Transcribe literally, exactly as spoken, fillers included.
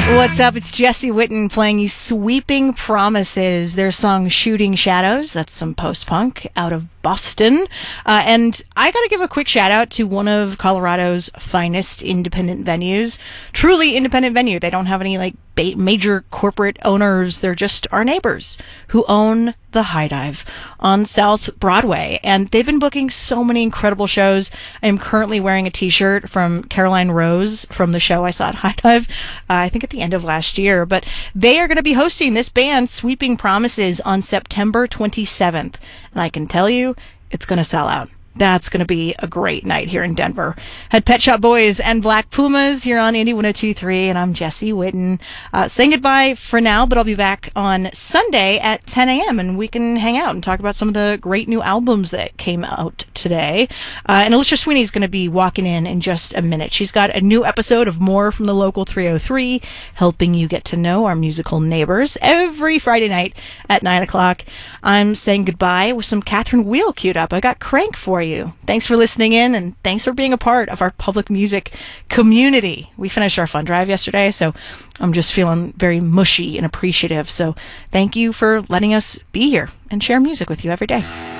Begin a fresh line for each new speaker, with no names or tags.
What's up? It's Jesse Witten playing you Sweeping Promises, their song Shooting Shadows. That's some post-punk out of Boston. Uh, and I got to give a quick shout out to one of Colorado's finest independent venues. Truly independent venue. They don't have any like ba- major corporate owners. They're just our neighbors who own the High Dive on South Broadway. And they've been booking so many incredible shows. I am currently wearing a t-shirt from Caroline Rose from the show I saw at High Dive, uh, I think at the end of last year. But they are going to be hosting this band, Sweeping Promises, on September twenty-seventh. And I can tell you, it's going to sell out. That's going to be a great night here in Denver. Had Pet Shop Boys and Black Pumas here on Indie one oh two point three, and I'm Jesse Witten. Uh, saying goodbye for now, but I'll be back on Sunday at ten a.m., and we can hang out and talk about some of the great new albums that came out today. Uh, and Alicia Sweeney's going to be walking in in just a minute. She's got a new episode of More from the Local three oh three, helping you get to know our musical neighbors every Friday night at nine o'clock. I'm saying goodbye with some Catherine Wheel queued up. I got Crank for you. You. Thanks for listening in, and thanks for being a part of our public music community. We finished our fund drive yesterday, so I'm just feeling very mushy and appreciative. So thank you for letting us be here and share music with you every day.